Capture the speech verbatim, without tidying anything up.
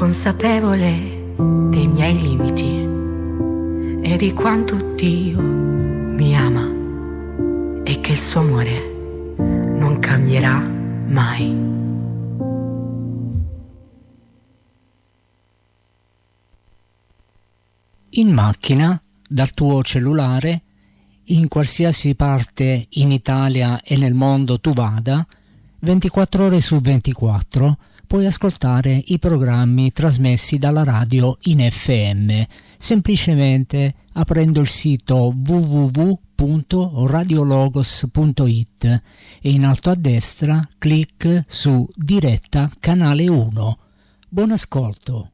consapevole dei miei limiti e di quanto Dio mi ama e che il suo amore non cambierà mai. In macchina, dal tuo cellulare, in qualsiasi parte in Italia e nel mondo tu vada, ventiquattro ore su ventiquattro puoi ascoltare i programmi trasmessi dalla radio in F M, semplicemente aprendo il sito w w w punto radiologos punto i t e in alto a destra clic su Diretta Canale uno. Buon ascolto.